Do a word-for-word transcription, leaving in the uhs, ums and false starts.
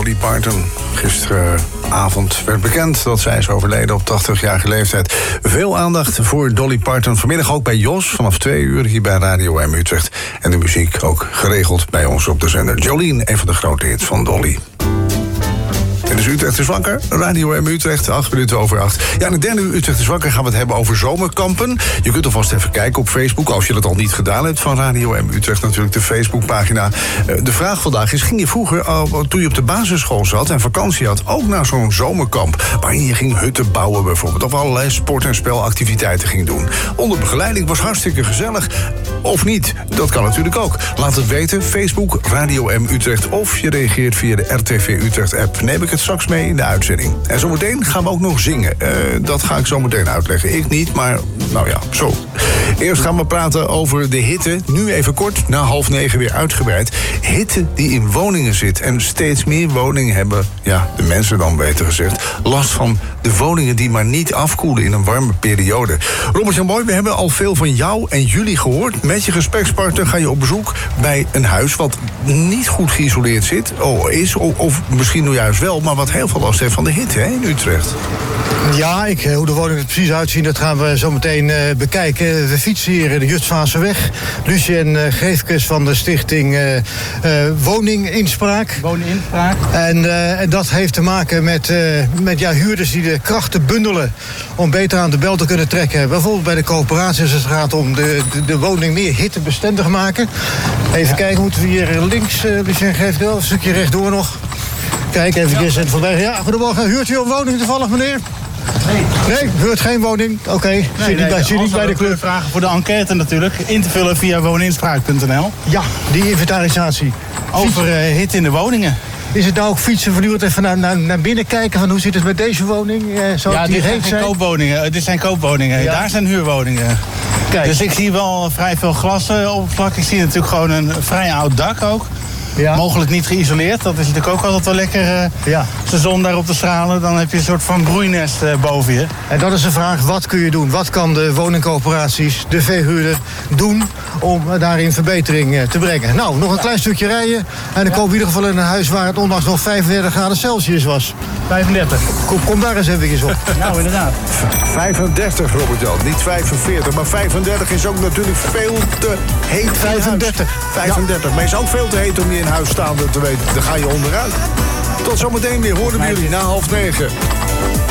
Dolly Parton. Gisteravond werd bekend dat zij is overleden op tachtigjarige leeftijd. Veel aandacht voor Dolly Parton. Vanmiddag ook bij Jos vanaf twee uur hier bij Radio M Utrecht. En de muziek ook geregeld bij ons op de zender. Jolene, een van de grote hits van Dolly. En dus Utrecht is wakker. Radio M Utrecht, acht minuten over acht. Ja, in de derde uur Utrecht is wakker gaan we het hebben over zomerkampen. Je kunt alvast even kijken op Facebook, als je dat al niet gedaan hebt, van Radio M Utrecht natuurlijk, de Facebookpagina. De vraag vandaag is, ging je vroeger, toen je op de basisschool zat en vakantie had, ook naar zo'n zomerkamp, waarin je ging hutten bouwen bijvoorbeeld, of allerlei sport- en spelactiviteiten ging doen? Onder begeleiding, was hartstikke gezellig. Of niet, dat kan natuurlijk ook. Laat het weten, Facebook, Radio M Utrecht, of je reageert via de R T V Utrecht app. Neem ik het straks mee in de uitzending. En zometeen gaan we ook nog zingen. Uh, dat ga ik zo meteen uitleggen. Ik niet, maar nou ja, zo. Eerst gaan we praten over de hitte. Nu even kort, na half negen weer uitgebreid. Hitte die in woningen zit. En steeds meer woningen hebben, ja, de mensen dan beter gezegd, last van de woningen die maar niet afkoelen in een warme periode. Robert-Jan Boy, we hebben al veel van jou en jullie gehoord. Met je gesprekspartner ga je op bezoek bij een huis wat niet goed geïsoleerd zit. Oh, is, of, of misschien nu juist wel, maar wat heel veel last heeft van de hitte, hè, in Utrecht. Ja, ik, hoe de woningen er precies uitzien, dat gaan we zo meteen uh, bekijken. We fietsen hier in de Jutsvaanse Lucien uh, Geefkes van de stichting uh, uh, Woninginspraak. Woninginspraak. En, uh, en dat heeft te maken met, uh, met ja, huurders die de krachten bundelen om beter aan de bel te kunnen trekken. Bijvoorbeeld bij de coöperaties, als het gaat om de, de, de woning meer hittebestendig maken. Even ja. kijken, moeten we hier links, uh, Lucien Geefkes, een stukje rechtdoor nog. Kijk, even ja. voorbij. Ja, goedemorgen. Huurt u een woning toevallig, meneer? Nee. Nee, huurt geen woning? Oké. Okay. Nee, zie nee, niet, nee, bij de club. Vragen voor de enquête natuurlijk. In te vullen via woninspraak punt n l. Ja, die inventarisatie. Over uh, hitte in de woningen. Is het nou ook fietsen voortdurend even naar, naar, naar binnen kijken van hoe zit het met deze woning? Uh, zou ja, dit zijn zijn? geen koopwoningen. Dit zijn koopwoningen. Ja. Daar zijn huurwoningen. Kijk. Dus ik zie wel vrij veel glassen op het vlak. Ik zie natuurlijk gewoon een vrij oud dak ook. Ja. Mogelijk niet geïsoleerd. Dat is natuurlijk ook altijd wel lekker. Uh, ja. Als de zon daar op te stralen, dan heb je een soort van broeinest uh, boven je. En dat is de vraag, wat kun je doen? Wat kan de woningcoöperaties, de verhuurder doen om uh, daarin verbetering uh, te brengen? Nou, nog een klein stukje rijden. En dan ja. komen we in ieder geval in een huis waar het ondanks nog vijfendertig graden Celsius was. vijfendertig. Kom, kom daar eens even op. Nou, inderdaad. vijfendertig, Robert-Jan. Niet vijfenveertig, maar vijfendertig is ook natuurlijk veel te heet. vijfendertig. vijfendertig. Ja. Maar is ook veel te heet om je in huis staande te weten. Dan ga je onderuit. Tot zometeen weer. Horen we jullie na half negen.